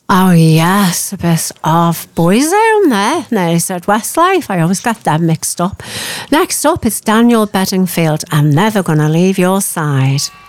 Oh, yes, a bit of Boyzone there. No, he said Westlife. I always get them mixed up. Next up is Daniel Bedingfield. I'm never going to leave your side.